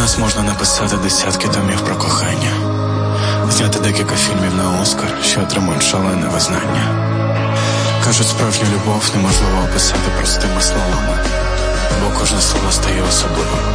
нас можна написати десятки томів про кохання, зняти декілька фільмів на Оскар, що отримують шалене визнання. Кажуть, справжню любов неможливо описати простими словами, бо кожне слово стає особливим.